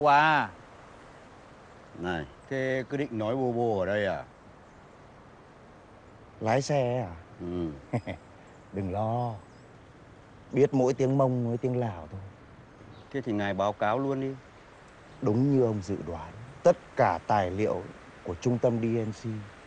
Qua. Này, thế cứ định nói bô bô ở đây à? Lái xe à? Ừ. Đừng lo. Biết mỗi tiếng Mông với tiếng Lào thôi. Thế thì ngài báo cáo luôn đi. Đúng như ông dự đoán, tất cả tài liệu của trung tâm DNC